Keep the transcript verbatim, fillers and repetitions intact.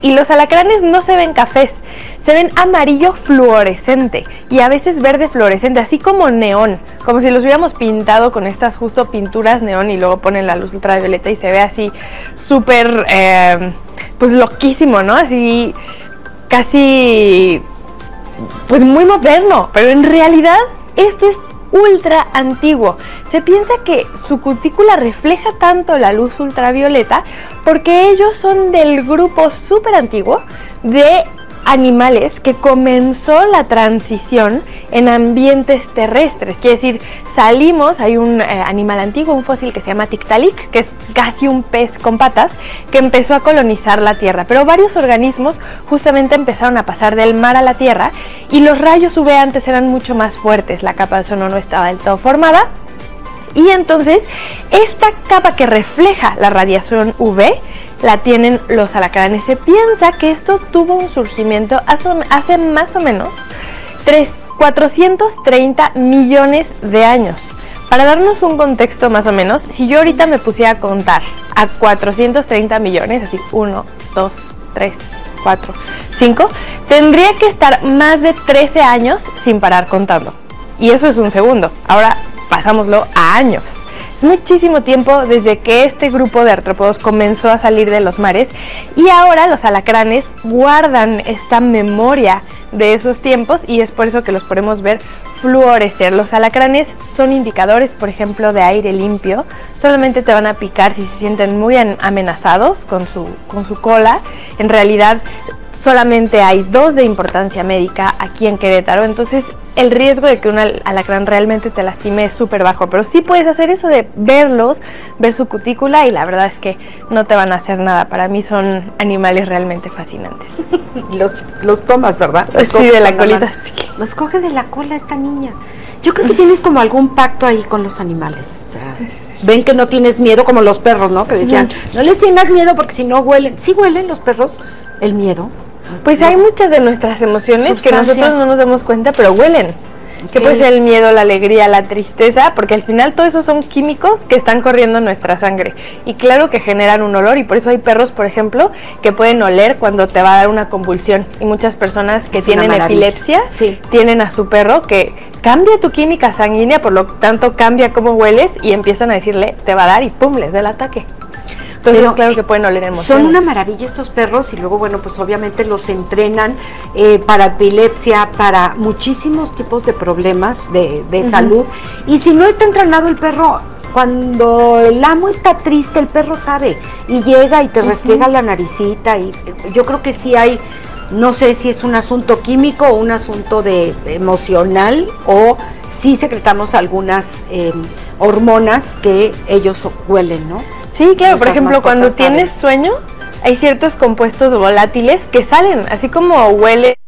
Y los alacranes no se ven cafés, se ven amarillo fluorescente y a veces verde fluorescente, así como neón, como si los hubiéramos pintado con estas justo pinturas neón y luego ponen la luz ultravioleta y se ve así súper, eh, pues loquísimo, ¿no? Así casi, pues muy moderno, pero en realidad esto es ultra antiguo. Se piensa que su cutícula refleja tanto la luz ultravioleta porque ellos son del grupo súper antiguo de animales que comenzó la transición en ambientes terrestres. Quiere decir, salimos, hay un eh, animal antiguo, un fósil que se llama Tiktaalik, que es casi un pez con patas, que empezó a colonizar la Tierra, pero varios organismos justamente empezaron a pasar del mar a la Tierra y los rayos U V antes eran mucho más fuertes, la capa de ozono no estaba del todo formada y entonces esta capa que refleja la radiación U V la tienen los alacranes. Se piensa que esto tuvo un surgimiento hace más o menos cuatrocientos treinta millones de años. Para darnos un contexto más o menos, si yo ahorita me pusiera a contar a cuatrocientos treinta millones, así uno, dos, tres, cuatro, cinco, tendría que estar más de trece años sin parar contando. Y eso es un segundo. Ahora pasámoslo a años. Es muchísimo tiempo desde que este grupo de artrópodos comenzó a salir de los mares y ahora los alacranes guardan esta memoria de esos tiempos y es por eso que los podemos ver fluorecer. Los alacranes son indicadores, por ejemplo, de aire limpio. Solamente te van a picar si se sienten muy amenazados con su, con su cola. En realidad solamente hay dos de importancia médica aquí en Querétaro, entonces el riesgo de que un alacrán realmente te lastime es súper bajo, pero sí puedes hacer eso de verlos, ver su cutícula y la verdad es que no te van a hacer nada. Para mí son animales realmente fascinantes. los, los tomas, ¿verdad? Los sí, de la colita. La los coge de la cola esta niña. Yo creo que tienes como algún pacto ahí con los animales, o sea, ven que no tienes miedo como los perros, ¿no? Que decían, no les tengas miedo porque si no huelen. ¿Sí huelen los perros el miedo? Pues no. Hay muchas de nuestras emociones que nosotros no nos damos cuenta, pero huelen. Okay. Que puede ser el miedo, la alegría, la tristeza, porque al final todo eso son químicos que están corriendo en nuestra sangre. Y claro que generan un olor y por eso hay perros, por ejemplo, que pueden oler cuando te va a dar una convulsión. Y muchas personas que es tienen epilepsia sí. tienen a su perro que cambia tu química sanguínea, por lo tanto cambia cómo hueles y empiezan a decirle, te va a dar y pum, les da el ataque. Entonces, pero, claro que pueden oler emociones. Son una maravilla estos perros y luego, bueno, pues obviamente los entrenan eh, para epilepsia, para muchísimos tipos de problemas de, de uh-huh. salud. Y si no está entrenado el perro, cuando el amo está triste, el perro sabe y llega y te uh-huh. restriega la naricita. Y yo creo que sí hay, no sé si es un asunto químico o un asunto de emocional o sí secretamos algunas eh, hormonas que ellos huelen, ¿no? Sí, claro, por ejemplo, cuando tienes sueño, hay ciertos compuestos volátiles que salen, así como huele